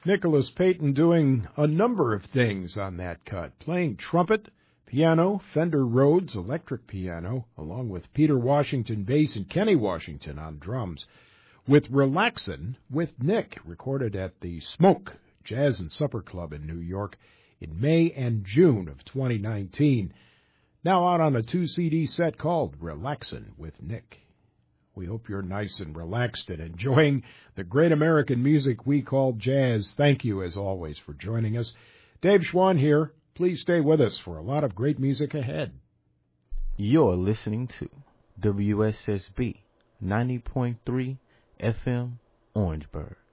Nicholas Payton doing a number of things on that cut, playing trumpet, piano, Fender Rhodes electric piano, along with Peter Washington bass and Kenny Washington on drums, with Relaxin' with Nick, recorded at the Smoke Jazz and Supper Club in New York in May and June of 2019. Now out on a 2-CD set called Relaxin' with Nick. We hope you're nice and relaxed and enjoying the great American music we call jazz. Thank you, as always, for joining us. Dave Schwann here. Please stay with us for a lot of great music ahead. You're listening to WSSB 90.3 FM Orangeburg.